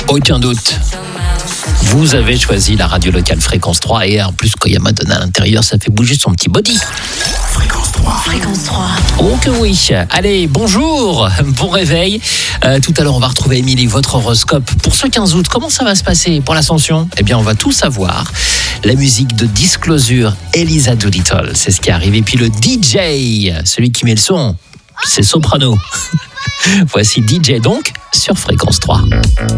Aucun doute. Vous avez choisi la radio locale Fréquence 3 et en plus quand il y a Madonna à l'intérieur, ça fait bouger son petit body. Fréquence 3. Fréquence 3. Oh que oui. Allez, bonjour, bon réveil. Tout à l'heure, on va retrouver Émilie, votre horoscope. Pour ce 15 août, comment ça va se passer pour l'Ascension ? Eh bien, on va tout savoir. La musique de Disclosure, Elisa Doolittle, c'est ce qui arrive. Et puis le DJ, celui qui met le son, c'est Soprano. Voici DJ donc sur Fréquence 3.